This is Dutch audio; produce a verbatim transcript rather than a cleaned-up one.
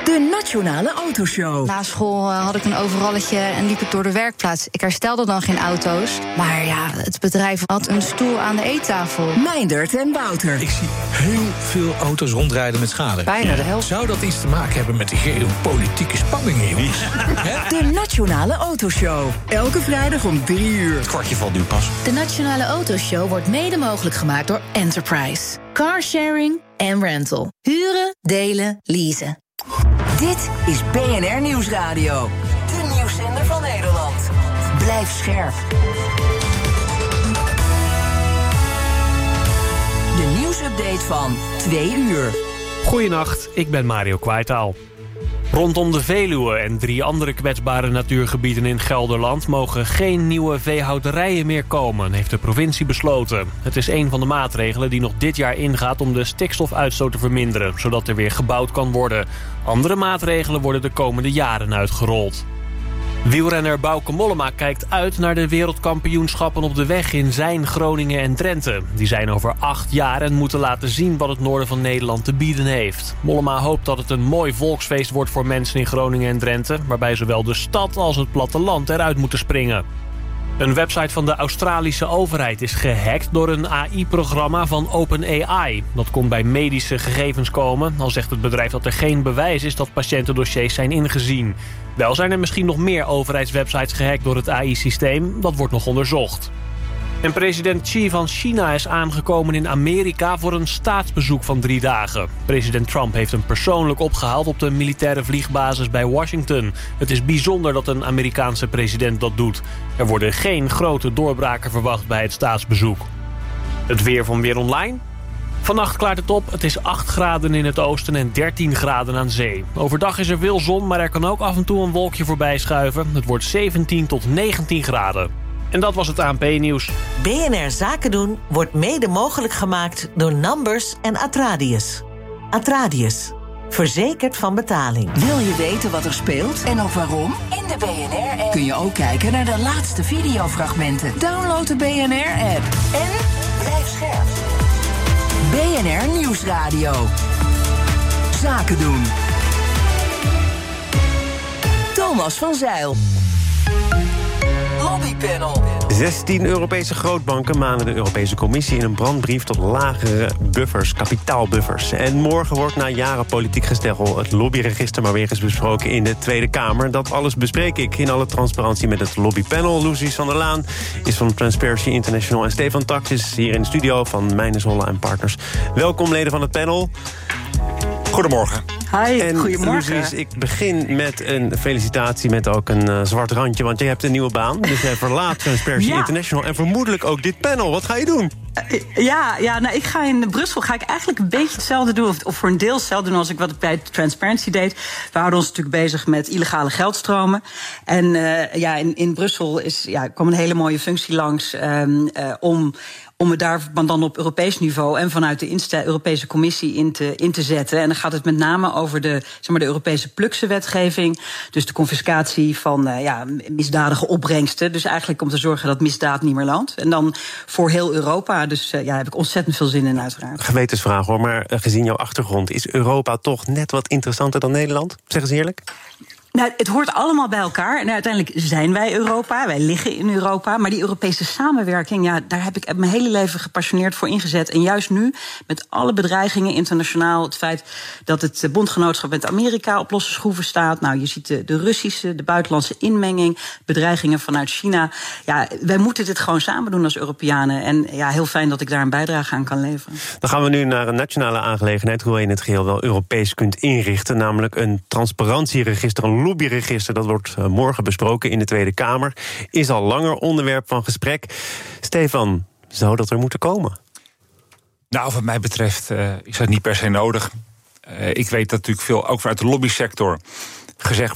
De Nationale Autoshow. Na school uh, had ik een overalletje en liep ik door de werkplaats. Ik herstelde dan geen auto's. Maar ja, het bedrijf had een stoel aan de eettafel. Meindert en Wouter. Ik zie heel veel auto's rondrijden met schade. Bijna de helft. Zou dat iets te maken hebben met die geopolitieke spanningen, jongens? De Nationale Autoshow. Elke vrijdag om drie uur. Het kwartje valt nu pas. De Nationale Autoshow wordt mede mogelijk gemaakt door Enterprise. Carsharing en rental. Huren, delen, leasen. Dit is B N R Nieuwsradio. De nieuwszender van Nederland. Blijf scherp. De nieuwsupdate van twee uur. Goedenacht, ik ben Mario Kwaitaal. Rondom de Veluwe en drie andere kwetsbare natuurgebieden in Gelderland mogen geen nieuwe veehouderijen meer komen, heeft de provincie besloten. Het is een van de maatregelen die nog dit jaar ingaat om de stikstofuitstoot te verminderen, zodat er weer gebouwd kan worden. Andere maatregelen worden de komende jaren uitgerold. Wielrenner Bauke Mollema kijkt uit naar de wereldkampioenschappen op de weg in zijn Groningen en Drenthe. Die zijn over acht jaar en moeten laten zien wat het noorden van Nederland te bieden heeft. Mollema hoopt dat het een mooi volksfeest wordt voor mensen in Groningen en Drenthe, waarbij zowel de stad als het platteland eruit moeten springen. Een website van de Australische overheid is gehackt door een A I-programma van OpenAI. Dat kon bij medische gegevens komen, al zegt het bedrijf dat er geen bewijs is dat patiëntendossiers zijn ingezien. Wel zijn er misschien nog meer overheidswebsites gehackt door het A I-systeem, dat wordt nog onderzocht. En president Xi van China is aangekomen in Amerika voor een staatsbezoek van drie dagen. President Trump heeft hem persoonlijk opgehaald op de militaire vliegbasis bij Washington. Het is bijzonder dat een Amerikaanse president dat doet. Er worden geen grote doorbraken verwacht bij het staatsbezoek. Het weer van Weer Online. Vannacht klaart het op. Het is acht graden in het oosten en dertien graden aan zee. Overdag is er veel zon, maar er kan ook af en toe een wolkje voorbij schuiven. Het wordt zeventien tot negentien graden. En dat was het A N P-nieuws. B N R Zaken doen wordt mede mogelijk gemaakt door Numbers en Atradius. Atradius. Verzekerd van betaling. Wil je weten wat er speelt en ook waarom? In de B N R-app kun je ook kijken naar de laatste videofragmenten. Download de B N R-app en blijf scherp. B N R Nieuwsradio. Zaken doen. Thomas van Zeil. Lobbypanel. zestien Europese grootbanken manen de Europese Commissie in een brandbrief tot lagere buffers, kapitaalbuffers. En morgen wordt na jaren politiek gesteggel het lobbyregister maar weer eens besproken in de Tweede Kamer. Dat alles bespreek ik in alle transparantie met het lobbypanel. Loesies van der Laan is van Transparency International en Stefan Tax is hier in de studio van Meijnes Holla en Partners. Welkom leden van het panel. Goedemorgen. Hi, en goedemorgen. Lucies, ik begin met een felicitatie met ook een uh, zwart randje, want je hebt een nieuwe baan. Dus jij verlaat Transparency ja. International en vermoedelijk ook dit panel. Wat ga je doen? Uh, ja, ja nou, ik ga in Brussel ga ik eigenlijk een beetje hetzelfde doen, of, of voor een deel hetzelfde doen als ik wat ik bij Transparency deed. We houden ons natuurlijk bezig met illegale geldstromen. En uh, ja, in, in Brussel is, ja, kwam een hele mooie functie langs um, uh, om... om het daar dan op Europees niveau en vanuit de Insta- Europese Commissie in te, in te zetten. En dan gaat het met name over de, zeg maar, de Europese pluksenwetgeving. Dus de confiscatie van uh, ja, misdadige opbrengsten. Dus eigenlijk om te zorgen dat misdaad niet meer landt. En dan voor heel Europa. Dus uh, ja, daar heb ik ontzettend veel zin in uiteraard. Gewetensvraag hoor, maar uh, gezien jouw achtergrond, is Europa toch net wat interessanter dan Nederland? Zeg eens eerlijk. Nou, het hoort allemaal bij elkaar. En uiteindelijk zijn wij Europa, wij liggen in Europa. Maar die Europese samenwerking, ja, daar heb ik mijn hele leven gepassioneerd voor ingezet. En juist nu, met alle bedreigingen internationaal, het feit dat het bondgenootschap met Amerika op losse schroeven staat. Nou, je ziet de, de Russische, de buitenlandse inmenging, bedreigingen vanuit China. Ja, wij moeten dit gewoon samen doen als Europeanen. En ja, heel fijn dat ik daar een bijdrage aan kan leveren. Dan gaan we nu naar een nationale aangelegenheid, hoe je het geheel wel Europees kunt inrichten. Namelijk een transparantieregister, een lobbyregister. Dat wordt morgen besproken in de Tweede Kamer. Is al langer onderwerp van gesprek. Stefan, zou dat er moeten komen? Nou, wat mij betreft uh, is dat niet per se nodig. Uh, ik weet dat natuurlijk veel, ook vanuit de lobbysector, gezegd